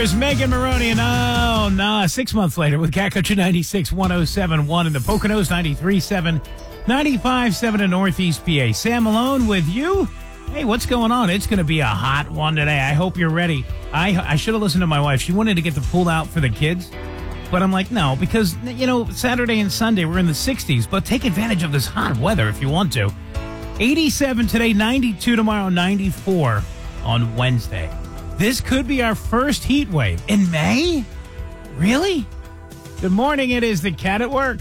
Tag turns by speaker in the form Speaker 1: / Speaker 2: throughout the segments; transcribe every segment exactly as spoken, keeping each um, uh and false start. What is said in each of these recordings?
Speaker 1: There's Megan Maroney, and oh, no, six months later with Cat Country ninety-six, one oh seven point one in the Poconos, ninety-three point seven, ninety-five point seven in Northeast P A. Sam Malone with you. Hey, what's going on? It's going to be a hot one today. I hope you're ready. I, I should have listened to my wife. She wanted to get the pool out for the kids, but I'm like, no, because, you know, Saturday and Sunday we're in the sixties, but take advantage of this hot weather if you want to. eighty-seven today, ninety-two tomorrow, ninety-four on Wednesday. This could be our first heat wave in May? Really? Good morning, it is the Cat at Work.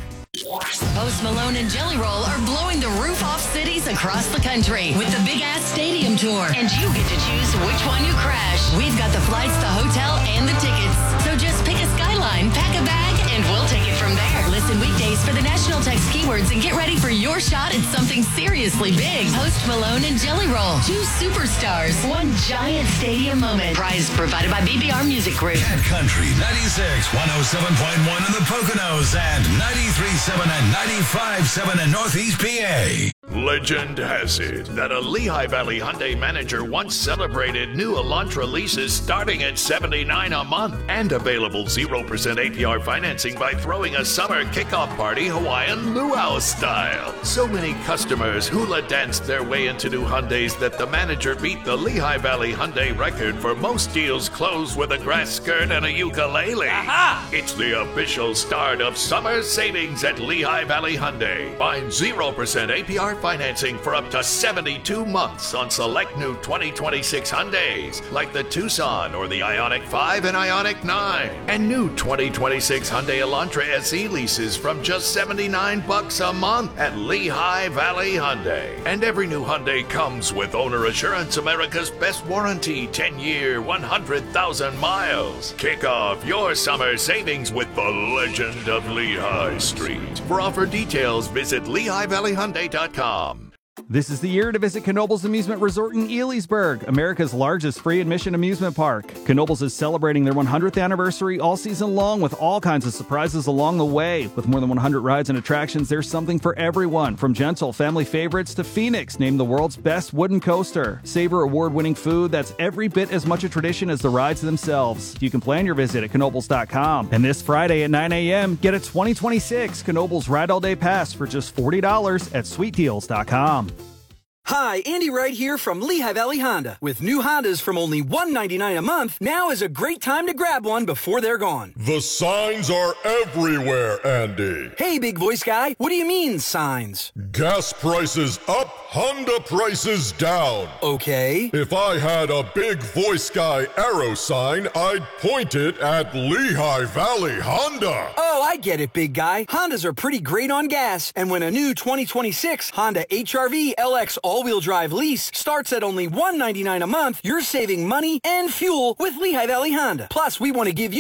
Speaker 2: Post Malone and Jelly Roll are blowing the roof off cities across the country with the Big Ass Stadium Tour. And you get to choose which one you crash. We've got the flights, the hotel, and the tickets. So just pick a skyline, pack a bag, and we'll take it from there. Listen weekdays for the national text keywords and get ready for your shot at something seriously big. Post Malone and Jelly Roll. Two superstars. One giant stadium moment. Prize provided by B B R Music Group.
Speaker 3: Cat Country ninety-six, one oh seven point one in the Poconos and ninety-three point seven and ninety-five point seven in Northeast P A.
Speaker 4: Legend has it that a Lehigh Valley Hyundai manager once celebrated new Elantra leases starting at seventy-nine dollars a month and available zero percent A P R financing by throwing a summer kickoff party Hawaiian luau style. So many customers hula danced their way into new Hyundais that the manager beat the Lehigh Valley Hyundai record for most deals closed with a grass skirt and a ukulele. Aha! It's the official start of summer savings at Lehigh Valley Hyundai. Find zero percent A P R financing for up to seventy-two months on select new twenty twenty-six Hyundais, like the Tucson or the Ioniq five and Ioniq nine. And new twenty twenty-six Hyundai Elantra S E leases from just seventy-nine bucks a month at Lehigh Valley Hyundai. And every new Hyundai comes with Owner Assurance, America's best warranty, ten-year, one hundred thousand miles. Kick off your summer savings with the legend of Lehigh Street. For offer details, visit Lehigh Valley Hyundai dot com.
Speaker 5: This is the year to visit Knoebels Amusement Resort in Elysburg, America's largest free admission amusement park. Knoebels is celebrating their one hundredth anniversary all season long with all kinds of surprises along the way. With more than one hundred rides and attractions, there's something for everyone, from gentle family favorites to Phoenix, named the world's best wooden coaster. Savor award-winning food that's every bit as much a tradition as the rides themselves. You can plan your visit at Knoebels dot com. And this Friday at nine a.m., get a twenty twenty-six Knoebels Ride All Day Pass for just forty dollars at sweet deals dot com.
Speaker 6: Hi, Andy Wright here from Lehigh Valley Honda. With new Hondas from only one hundred ninety-nine dollars a month, now is a great time to grab one before they're gone.
Speaker 7: The signs are everywhere, Andy.
Speaker 6: Hey, big voice guy, what do you mean, signs?
Speaker 7: Gas prices up, Honda prices down.
Speaker 6: Okay.
Speaker 7: If I had a big voice guy arrow sign, I'd point it at Lehigh Valley Honda.
Speaker 6: Oh, I get it, big guy. Hondas are pretty great on gas, and when a new twenty twenty-six Honda H R V L X all-wheel drive lease starts at only one hundred ninety-nine dollars a month, you're saving money and fuel with Lehigh Valley Honda. Plus, we want to give you